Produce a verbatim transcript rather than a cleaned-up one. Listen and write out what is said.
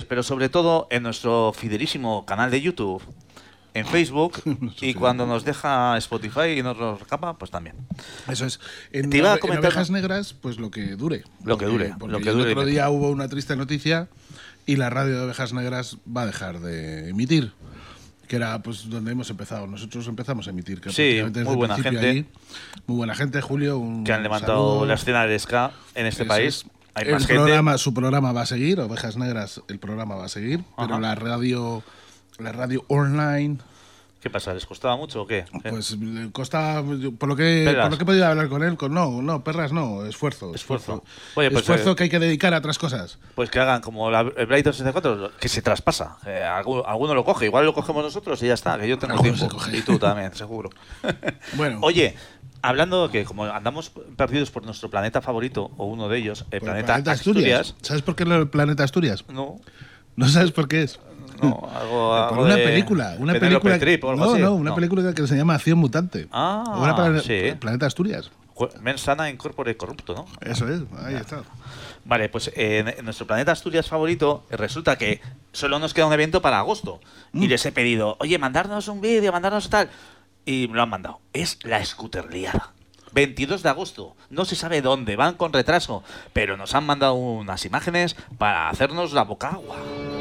pero sobre todo en nuestro fidelísimo canal de YouTube, en Facebook y cuando nos deja Spotify y nos lo recapa, pues también. Eso es. En, Te iba a en comentar- Ovejas Negras, pues lo que dure. Lo que dure, Porque lo que el dure. otro día hubo una triste noticia y la radio de Ovejas Negras va a dejar de emitir. Que era pues donde hemos empezado. Nosotros empezamos a emitir. Que Sí, prácticamente desde muy el buena principio gente. allí. Muy buena gente, Julio. Un Que han levantado saludo. la escena del ska en este Eso país. es. Hay El más gente. programa, su programa va a seguir, Ovejas Negras, el programa va a seguir, pero Ajá. la radio, la radio online, ¿Qué pasa? ¿Les costaba mucho o qué? pues le costa, por lo que Perras. por lo que he podido hablar con él, con no, no, perras no, esfuerzo, Esfuerzo. Oye, pues, esfuerzo eh, que hay que dedicar a otras cosas. Pues que hagan como la, el Blade sesenta y cuatro, que se traspasa. Eh, alguno, alguno lo coge, igual lo cogemos nosotros y ya está, que yo tengo Alguno tiempo. se coge. Y tú también, seguro. Bueno, Oye, hablando que como andamos perdidos por nuestro planeta favorito, o uno de ellos, el por el planeta, Asturias. ¿Sabes por qué el planeta Asturias? No, ¿No sabes por qué es? no, algo, Por algo una de película, una Penélope película, Trip o algo no, así. no, una película que se llama Acción Mutante. Ah, Una plane- sí. Planeta Asturias. Cu- Mens sana in corpore corrupto, ¿no? Eso es, ahí está. Vale, pues eh, en, en nuestro planeta Asturias favorito eh, resulta que solo nos queda un evento para agosto. Mm. Y les he pedido, oye, mandarnos un vídeo, mandarnos tal. Y me lo han mandado. Es la Scooterliada. veintidós de agosto. No se sabe dónde, van con retraso. Pero nos han mandado unas imágenes para hacernos la boca agua.